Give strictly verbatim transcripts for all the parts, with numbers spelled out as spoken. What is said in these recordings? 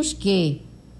vemos que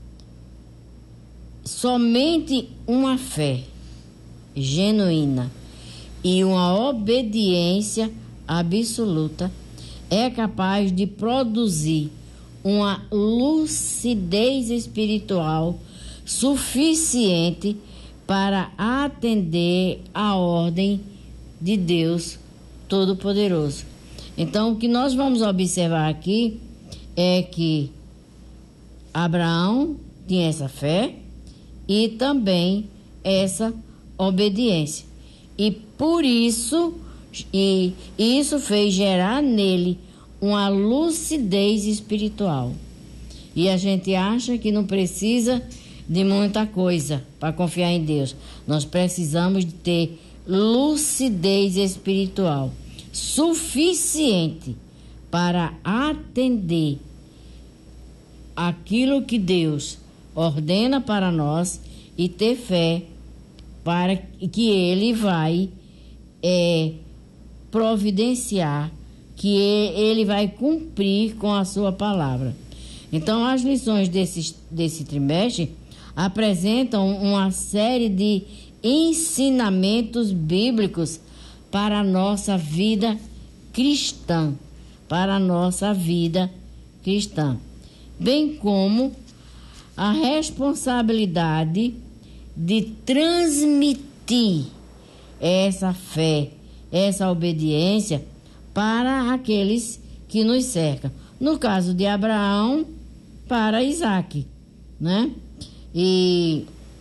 somente uma fé genuína e uma obediência absoluta é capaz de produzir uma lucidez espiritual suficiente para atender à ordem de Deus Todo-Poderoso. Então, o que nós vamos observar aqui é que Abraão tinha essa fé e também essa obediência. E por isso, e isso fez gerar nele uma lucidez espiritual. E a gente acha que não precisa de muita coisa para confiar em Deus. Nós precisamos de ter lucidez espiritual suficiente para atender aquilo que Deus ordena para nós e ter fé para que Ele vai é, providenciar, que Ele vai cumprir com a sua palavra. Então, as lições desse, desse trimestre apresentam uma série de ensinamentos bíblicos para a nossa vida cristã, para a nossa vida cristã, bem como a responsabilidade de transmitir essa fé, essa obediência para aqueles que nos cercam. No caso de Abraão, para Isaac, né? E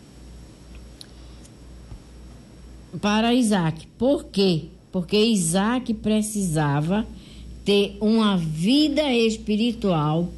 para Isaac. Por quê? Porque Isaac precisava ter uma vida espiritual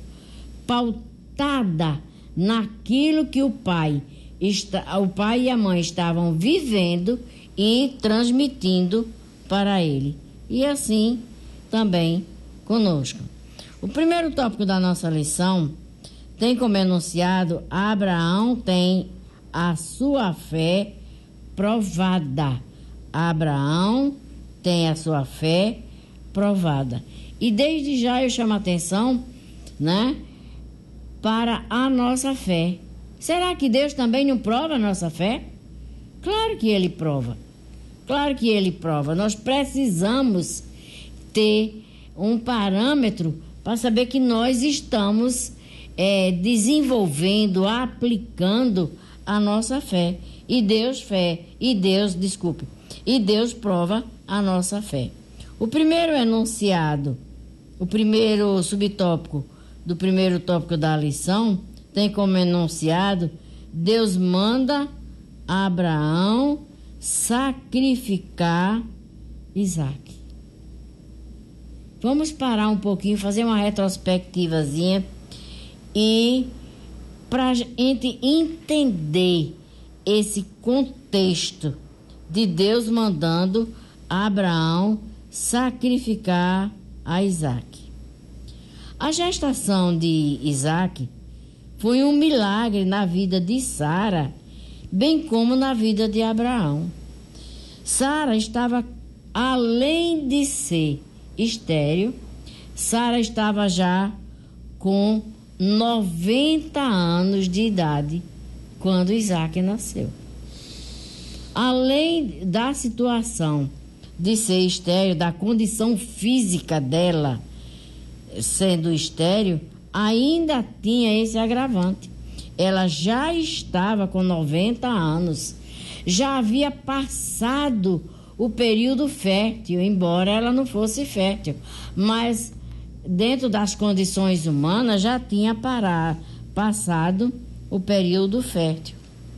pautada naquilo que o pai, está, o pai e a mãe estavam vivendo e transmitindo para ele. E assim também conosco. O primeiro tópico da nossa lição tem como enunciado: Abraão tem a sua fé provada. Abraão tem a sua fé provada. E desde já eu chamo a atenção, né, para a nossa fé. Será que Deus também não prova a nossa fé? Claro que Ele prova. Claro que Ele prova. Nós precisamos ter um parâmetro para saber que nós estamos é, desenvolvendo, aplicando a nossa fé. E Deus fé, e Deus, desculpe, e Deus prova a nossa fé. O primeiro enunciado, o primeiro subtópico do primeiro tópico da lição tem como enunciado: Deus manda Abraão sacrificar Isaac. Vamos parar um pouquinho, fazer uma retrospectivazinha e para a gente entender esse contexto de Deus mandando Abraão sacrificar a Isaac. A gestação de Isaac foi um milagre na vida de Sara, bem como na vida de Abraão. Sara estava, além de ser estéril, Sara estava já com noventa anos de idade quando Isaac nasceu. Além da situação de ser estéril, da condição física dela sendo estéril, ainda tinha esse agravante. Ela já estava com noventa anos, já havia passado o período fértil, embora ela não fosse fértil, mas dentro das condições humanas já tinha parar, passado o período fértil.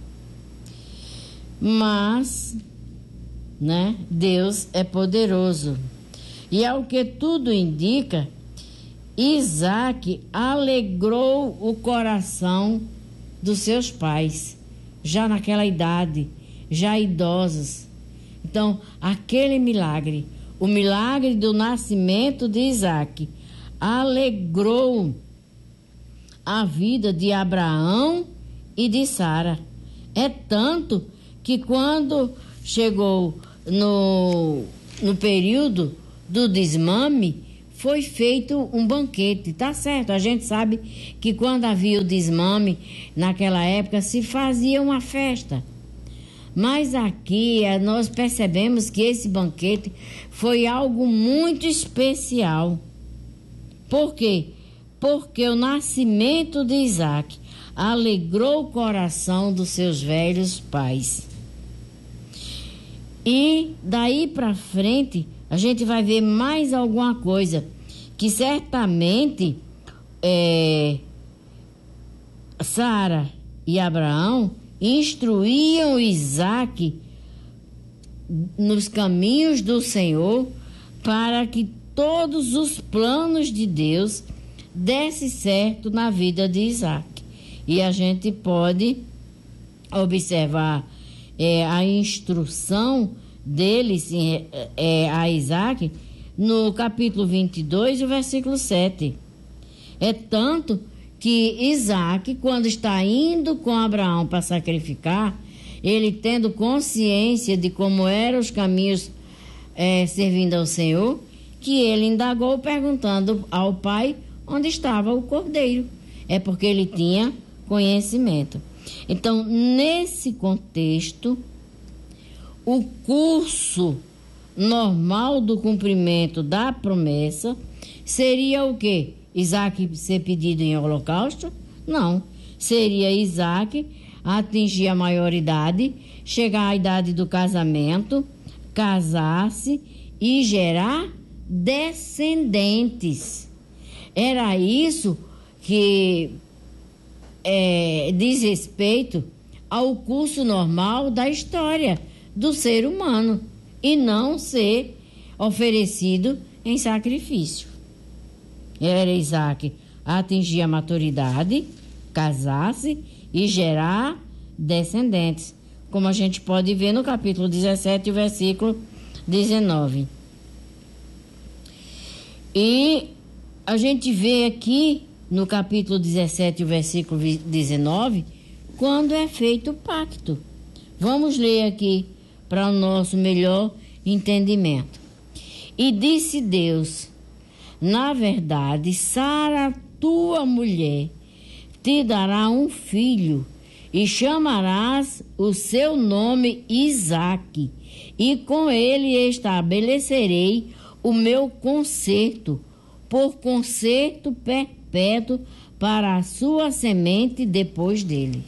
Mas, né, Deus é poderoso. E ao que tudo indica, Isaac alegrou o coração dos seus pais, já naquela idade, já idosos. Então, aquele milagre, o milagre do nascimento de Isaac, alegrou a vida de Abraão e de Sara. É tanto que quando chegou no, no período do desmame, foi feito um banquete, tá certo? A gente sabe que quando havia o desmame, naquela época, se fazia uma festa. Mas aqui nós percebemos que esse banquete foi algo muito especial. Por quê? Porque o nascimento de Isaac alegrou o coração dos seus velhos pais. E daí para frente a gente vai ver mais alguma coisa, que certamente é, Sara e Abraão instruíam Isaac nos caminhos do Senhor, para que todos os planos de Deus dessem certo na vida de Isaac. E a gente pode observar é, a instrução deles é, é, a Isaac no capítulo vinte e dois, o versículo sete. É tanto que Isaac, quando está indo com Abraão para sacrificar, ele tendo consciência de como eram os caminhos é, servindo ao Senhor, que ele indagou perguntando ao pai onde estava o cordeiro. É porque ele tinha conhecimento. Então, nesse contexto, o curso normal do cumprimento da promessa seria o quê? Isaac ser pedido em holocausto? Não. Seria Isaac atingir a maioridade, chegar à idade do casamento, casar-se e gerar descendentes. Era isso que é, diz respeito ao curso normal da história do ser humano, e não ser oferecido em sacrifício. Era Isaac atingir a maturidade, casar-se e gerar descendentes, como a gente pode ver no capítulo dezessete, versículo dezenove. E a gente vê aqui no capítulo dezessete, versículo dezenove, quando é feito o pacto. Vamos ler aqui para o nosso melhor entendimento. E disse Deus: na verdade, Sara, tua mulher, te dará um filho, e chamarás o seu nome Isaque, e com ele estabelecerei o meu concerto, por concerto perpétuo para a sua semente depois dele.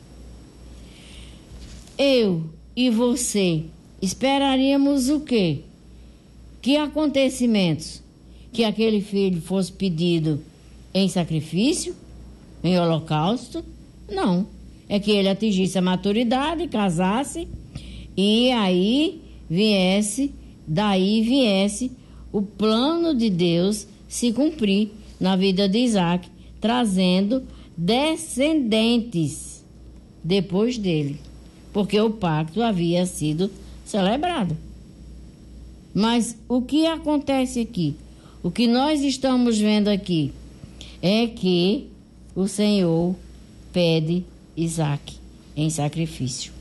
Eu e você esperaríamos o quê? Que acontecimentos? Que aquele filho fosse pedido em sacrifício, em holocausto? Não. É que ele atingisse a maturidade, casasse, e aí viesse, daí viesse o plano de Deus se cumprir na vida de Isaac, trazendo descendentes depois dele, porque o pacto havia sido celebrado. Mas o que acontece aqui? O que nós estamos vendo aqui é que o Senhor pede Isaac em sacrifício.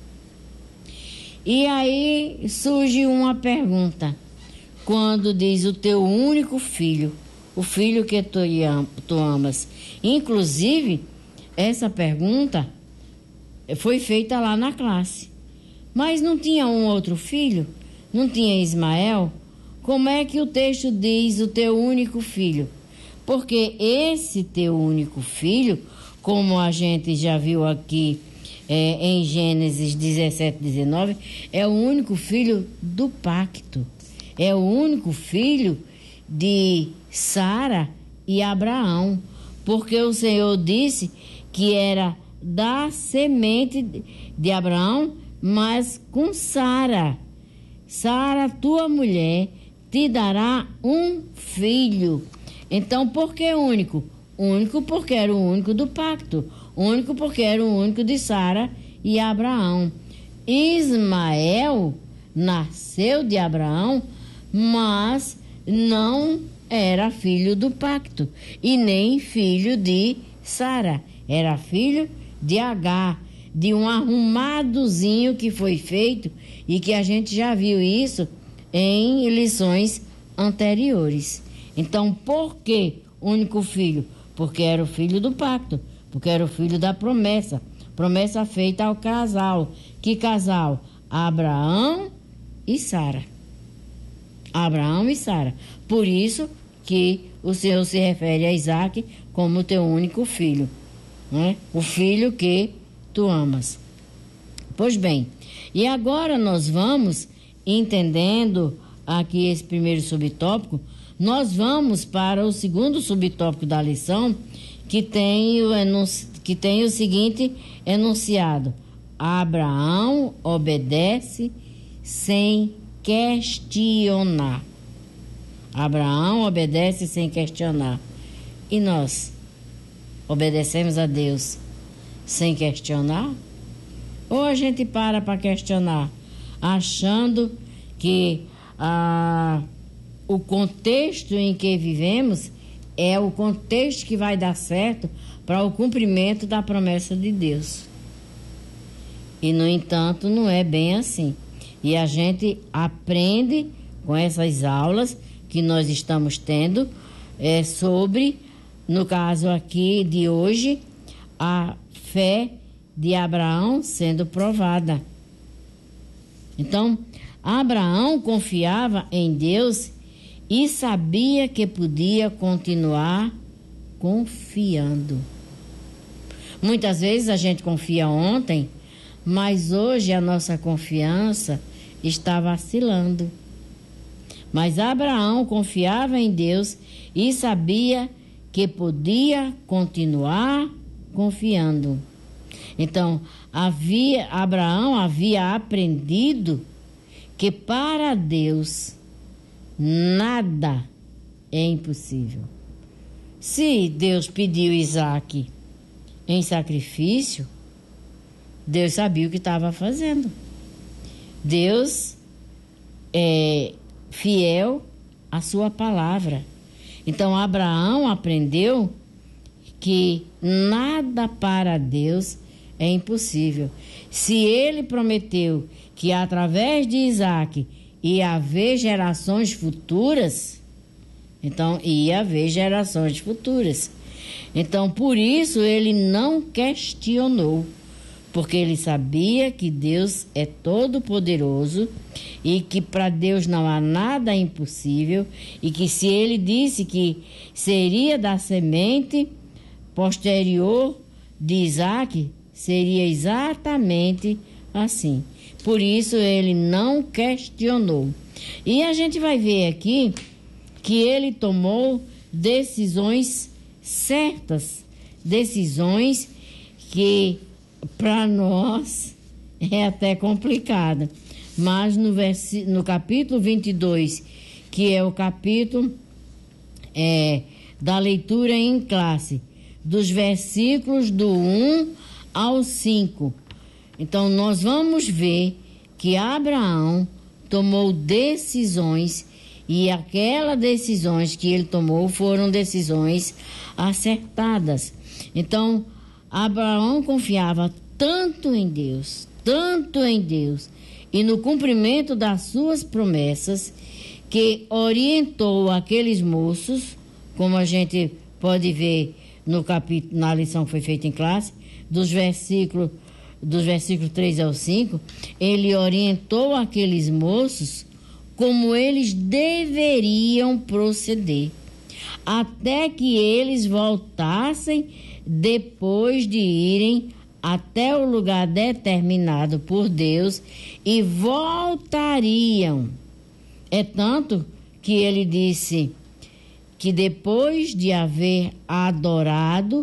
E aí surge uma pergunta, quando diz o teu único filho, o filho que tu, tu amas. Inclusive, essa pergunta foi feita lá na classe. Mas não tinha um outro filho? Não tinha Ismael? Como é que o texto diz o teu único filho? Porque esse teu único filho, como a gente já viu aqui é, em Gênesis dezessete, dezenove, é o único filho do pacto. É o único filho de Sara e Abraão. Porque o Senhor disse que era da semente de Abraão, mas com Sara. Sara, tua mulher, te dará um filho. Então, por que único? Único porque era o único do pacto. Único porque era o único de Sara e Abraão. Ismael nasceu de Abraão, mas não era filho do pacto e nem filho de Sara. Era filho de Agar, de um arrumadozinho que foi feito e que a gente já viu isso em lições anteriores. Então, por que único filho? Porque era o filho do pacto, porque era o filho da promessa. Promessa feita ao casal. Que casal? Abraão e Sara. Abraão e Sara. Por isso que o Senhor se refere a Isaac como teu único filho, né? O filho que tu amas. Pois bem, e agora nós vamos, entendendo aqui esse primeiro subtópico, nós vamos para o segundo subtópico da lição, que tem o, enunci... que tem o seguinte enunciado: Abraão obedece sem questionar. Abraão obedece sem questionar. E nós obedecemos a Deus sem questionar? Ou a gente para para questionar, achando que ah, o contexto em que vivemos é o contexto que vai dar certo para o cumprimento da promessa de Deus. E, no entanto, não é bem assim. E a gente aprende com essas aulas que nós estamos tendo é, sobre, no caso aqui de hoje, a fé de Abraão sendo provada. Então, Abraão confiava em Deus e sabia que podia continuar confiando. Muitas vezes a gente confia ontem, mas hoje a nossa confiança está vacilando. Mas Abraão confiava em Deus e sabia que podia continuar confiando. Então, havia, Abraão havia aprendido que para Deus nada é impossível. Se Deus pediu Isaque em sacrifício, Deus sabia o que estava fazendo. Deus é fiel à sua palavra. Então, Abraão aprendeu que nada para Deus é impossível. Se ele prometeu que através de Isaque ia haver gerações futuras, então ia haver gerações futuras. Então, por isso, ele não questionou, porque ele sabia que Deus é todo-poderoso e que para Deus não há nada impossível, e que se ele disse que seria da semente posterior de Isaque, seria exatamente assim. Por isso ele não questionou. E a gente vai ver aqui que ele tomou decisões certas, decisões que para nós é até complicado. Mas no, vers... no capítulo vinte e dois, que é o capítulo é, da leitura em classe, dos versículos do um ao cinco. Então, nós vamos ver que Abraão tomou decisões, e aquelas decisões que ele tomou foram decisões acertadas. Então, Abraão confiava tanto em Deus, tanto em Deus, e no cumprimento das suas promessas, que orientou aqueles moços, como a gente pode ver no capítulo, na lição que foi feita em classe, dos versículos, dos versículos três ao cinco, ele orientou aqueles moços como eles deveriam proceder, até que eles voltassem depois de irem até o lugar determinado por Deus e voltariam. É tanto que ele disse que depois de haver adorado,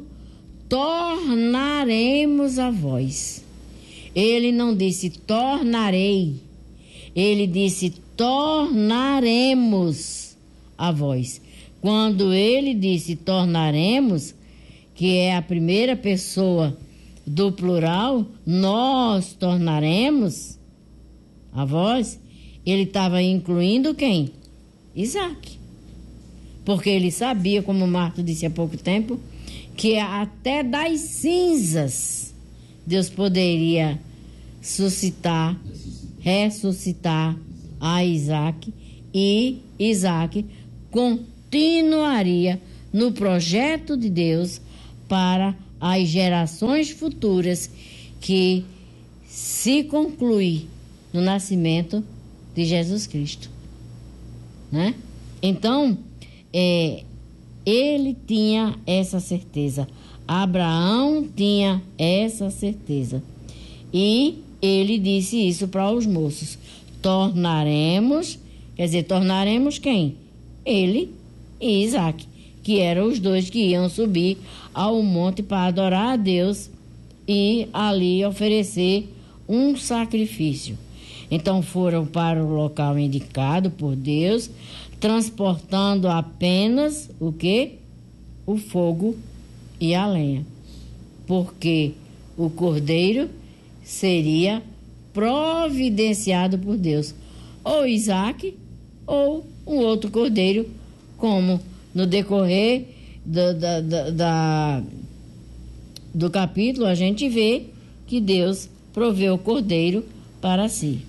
tornaremos a vós. Ele não disse tornarei, ele disse tornaremos a vós. Quando ele disse tornaremos, que é a primeira pessoa do plural, nós tornaremos a vós, ele estava incluindo quem? Isaque. Porque ele sabia, como Marta disse há pouco tempo, que até das cinzas Deus poderia suscitar, ressuscitar a Isaque, e Isaque continuaria continuaria no projeto de Deus para as gerações futuras, que se conclui no nascimento de Jesus Cristo, né? Então, é, ele tinha essa certeza, Abraão tinha essa certeza, e ele disse isso para os moços: tornaremos, quer dizer, tornaremos quem? Ele e Isaac, que eram os dois que iam subir ao monte para adorar a Deus e ali oferecer um sacrifício. Então foram para o local indicado por Deus, transportando apenas o quê? O fogo e a lenha, porque o cordeiro seria providenciado por Deus, ou Isaac ou um outro cordeiro, como no decorrer do, da, da, da, do capítulo a gente vê que Deus proveu o cordeiro para si.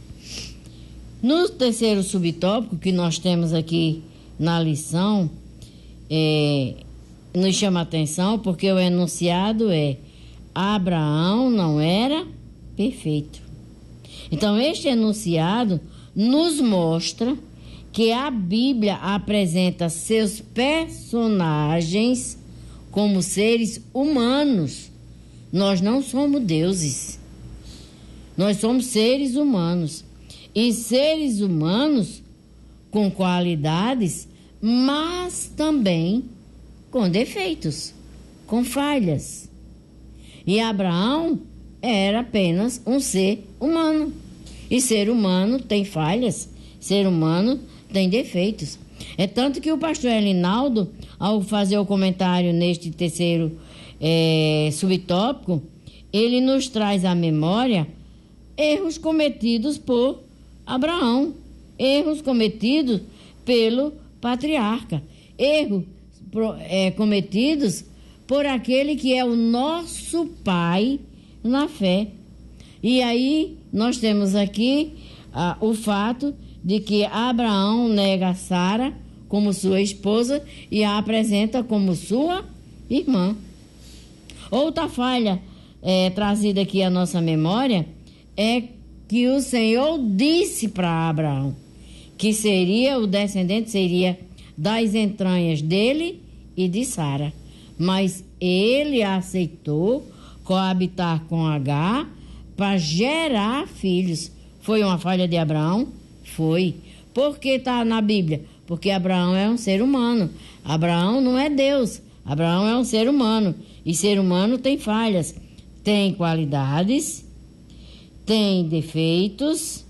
No terceiro subtópico que nós temos aqui na lição, é, nos chama a atenção porque o enunciado é: Abraão não era perfeito. Então, este enunciado nos mostra que a Bíblia apresenta seus personagens como seres humanos. Nós não somos deuses. Nós somos seres humanos. E seres humanos com qualidades, mas também com defeitos, com falhas. E Abraão era apenas um ser humano. E ser humano tem falhas, ser humano tem defeitos. É tanto que o pastor Elinaldo, ao fazer o comentário neste terceiro é, subtópico, ele nos traz à memória erros cometidos por Abraão, erros cometidos pelo patriarca, erros é, cometidos por aquele que é o nosso pai na fé. E aí nós temos aqui ah, o fato de que Abraão nega Sara como sua esposa e a apresenta como sua irmã. Outra falha é, trazida aqui à nossa memória é que o Senhor disse para Abraão que seria o descendente, seria das entranhas dele e de Sara. Mas ele aceitou coabitar com Agar para gerar filhos. Foi uma falha de Abraão? Foi. Por que está na Bíblia? Porque Abraão é um ser humano. Abraão não é Deus. Abraão é um ser humano. E ser humano tem falhas. Tem qualidades, tem defeitos,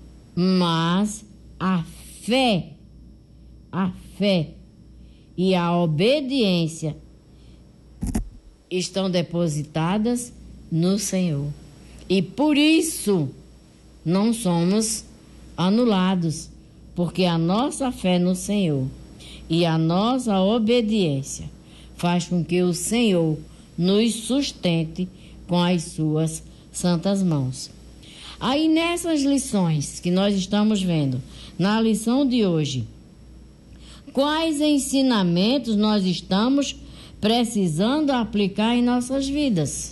mas a fé, a fé e a obediência estão depositadas no Senhor. E por isso não somos anulados, porque a nossa fé no Senhor e a nossa obediência faz com que o Senhor nos sustente com as suas santas mãos. Aí nessas lições que nós estamos vendo, na lição de hoje, quais ensinamentos nós estamos precisando aplicar em nossas vidas?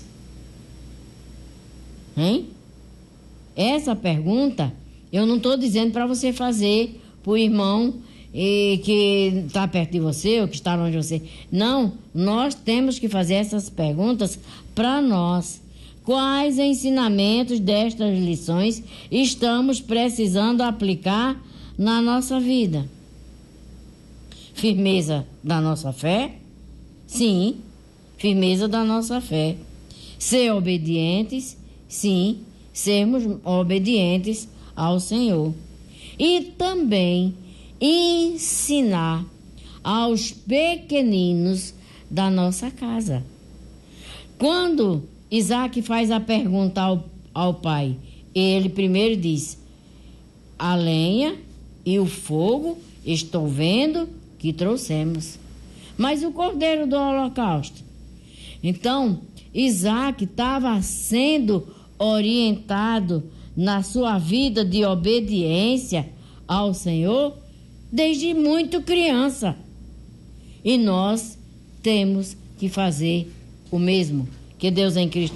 Hein? Essa pergunta eu não estou dizendo para você fazer para o irmão e, que está perto de você ou que está longe de você. Não, nós temos que fazer essas perguntas para nós. Quais ensinamentos destas lições estamos precisando aplicar na nossa vida? Firmeza da nossa fé? Sim, firmeza da nossa fé. Ser obedientes? Sim, sermos obedientes ao Senhor. E também ensinar aos pequeninos da nossa casa. Quando Isaac faz a pergunta ao, ao pai, ele primeiro diz: a lenha e o fogo estou vendo que trouxemos, mas o cordeiro do holocausto? Então, Isaac estava sendo orientado na sua vida de obediência ao Senhor desde muito criança. E nós temos que fazer o mesmo. Que Deus em Cristo